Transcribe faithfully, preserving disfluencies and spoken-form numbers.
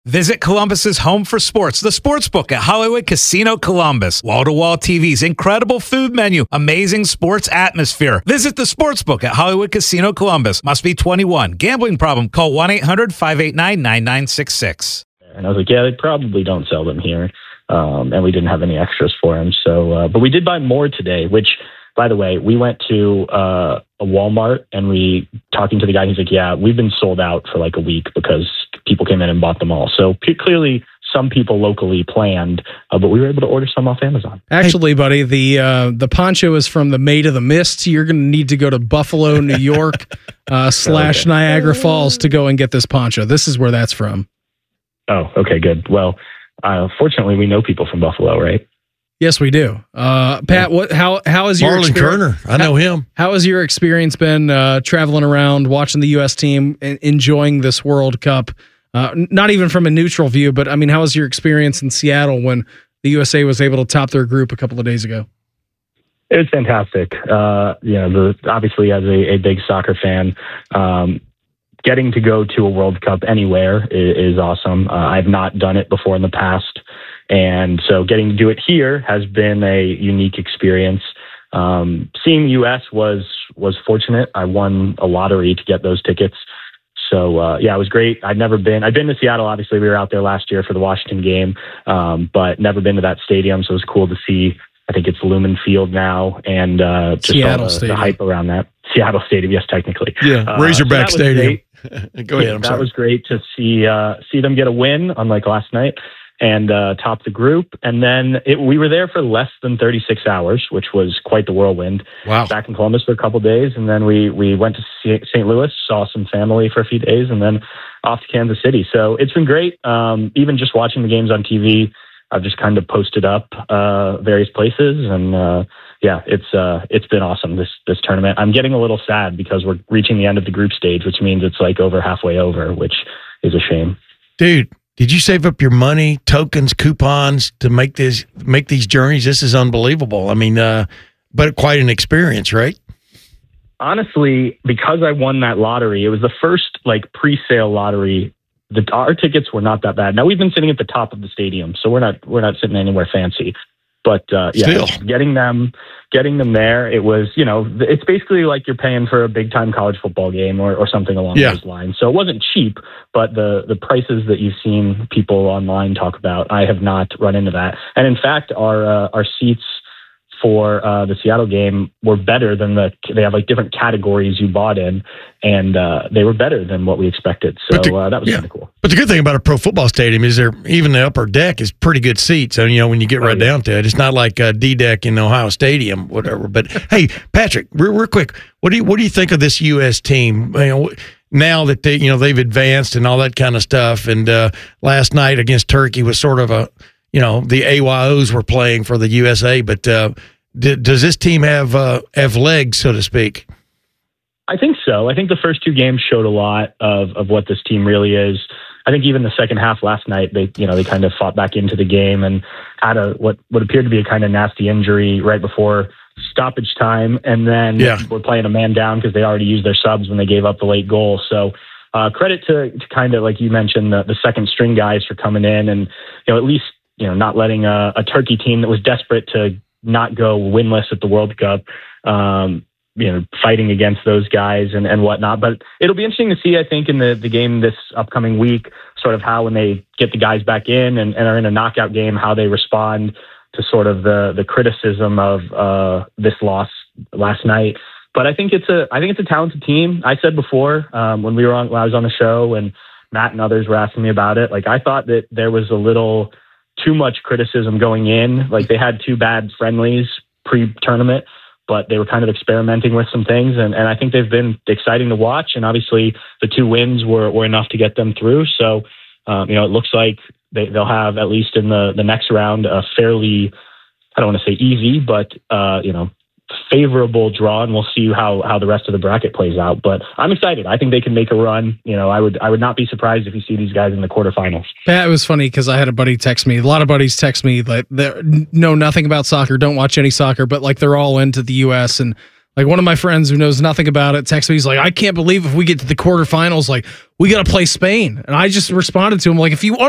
Visit Columbus's home for sports, the Sportsbook at Hollywood Casino Columbus. Wall-to-wall T Vs, incredible food menu, amazing sports atmosphere. Visit the Sportsbook at Hollywood Casino Columbus. Must be twenty-one. Gambling problem? Call one eight hundred five eight nine nine nine six six. And I was like, yeah, they probably don't sell them here. Um, and we didn't have any extras for him. So, uh, but we did buy more today, which, by the way, we went to uh, a Walmart and we talking to the guy. He's like, yeah, we've been sold out for like a week because people came in and bought them all. So p- clearly some people locally planned, uh, but we were able to order some off Amazon. Actually, buddy, the uh, the poncho is from the Maid of the Mist. You're going to need to go to Buffalo, New York, uh, slash okay. Niagara Falls to go and get this poncho. This is where that's from. Oh, okay, good. Well, uh, fortunately, we know people from Buffalo, right? Yes, we do. Uh, Pat, what? How how is your Marlon experience? Kerner? I know how, him. How has your experience been uh, traveling around, watching the U S team, and enjoying this World Cup? Uh, not even from a neutral view, but I mean, how was your experience in Seattle when the U S A was able to top their group a couple of days ago? It was fantastic. Uh, you know, the, obviously as a, a big soccer fan, um, getting to go to a World Cup anywhere is, is awesome. Uh, I've not done it before in the past. And so getting to do it here has been a unique experience. Um, seeing the U S was, was fortunate. I won a lottery to get those tickets. So, uh, yeah, it was great. I'd never been, I'd been to Seattle. Obviously we were out there last year for the Washington game. Um, but never been to that stadium. So it was cool to see. I think it's Lumen Field now, and, uh, just Seattle all the, Stadium. the hype around that. Seattle Stadium. Yes, technically. Yeah. Uh, Razorback so that was Stadium. great. Go ahead. I'm that sorry. was great to see uh, see them get a win, unlike last night, and uh, top the group. And then it, we were there for less than thirty-six hours, which was quite the whirlwind. Wow. Back in Columbus for a couple of days, and then we we went to Saint Louis, saw some family for a few days, and then off to Kansas City. So it's been great. Um, even just watching the games on T V, I've just kind of posted up uh, various places, and uh, yeah, it's uh, it's been awesome this this tournament. I'm getting a little sad because we're reaching the end of the group stage, which means it's like over halfway over, which is a shame. Dude, did you save up your money, tokens, coupons to make this make these journeys? This is unbelievable. I mean, uh, but quite an experience, right? Honestly, because I won that lottery, it was the first like pre-sale lottery. The, our tickets were not that bad. Now we've been sitting at the top of the stadium, so we're not we're not sitting anywhere fancy. But uh, yeah, Still. getting them getting them there, it was, you know, it's basically like you're paying for a big time college football game or, or something along Yeah. those lines. So it wasn't cheap, but the the prices that you've seen people online talk about, I have not run into that. And in fact, our uh, our seats for uh, the Seattle game were better than the, they have like different categories you bought in, and uh, they were better than what we expected. So But the- uh, that was yeah. kind of cool. But the good thing about a pro football stadium is there, even the upper deck is pretty good seats. And, you know, when you get right Oh, yeah. down to it, it's not like a D-deck in Ohio Stadium, whatever. But, hey, Patrick, real, real quick, what do you what do you think of this U S team? You know, now that they, you know, they've advanced and all that kind of stuff. And uh, last night against Turkey was sort of a, you know, the A Y Os were playing for the U S A. But uh, d- does this team have uh, have legs, so to speak? I think so. I think the first two games showed a lot of, of what this team really is. I think even the second half last night, they, you know, they kind of fought back into the game and had a, what, what appeared to be a kind of nasty injury right before stoppage time. And then Yeah. we're playing a man down because they already used their subs when they gave up the late goal. So uh, credit to, to kind of, like you mentioned, the, the second string guys for coming in and, you know, at least, you know, not letting a, a Turkey team that was desperate to not go winless at the World Cup, um, you know, fighting against those guys and, and whatnot. But it'll be interesting to see, I think, in the, the game this upcoming week, sort of how when they get the guys back in and, and are in a knockout game, how they respond to sort of the, the criticism of uh, this loss last night. But I think it's a I think it's a talented team. I said before um, when we were on when I was on the show and Matt and others were asking me about it, like I thought that there was a little too much criticism going in. Like they had two bad friendlies pre-tournament, but they were kind of experimenting with some things. And, and I think they've been exciting to watch. And obviously the two wins were, were enough to get them through. So, um, you know, it looks like they, they'll have, at least in the, the next round, a fairly, I don't want to say easy, but, uh, you know, favorable draw, and we'll see how, how the rest of the bracket plays out. But I'm excited. I think they can make a run. You know, I would I would not be surprised if you see these guys in the quarterfinals. Pat, it was funny because I had a buddy text me. A lot of buddies text me that they know nothing about soccer, don't watch any soccer, but like they're all into the U S. And like one of my friends who knows nothing about it texts me. He's like, I can't believe if we get to the quarterfinals, like we got to play Spain. And I just responded to him like, if you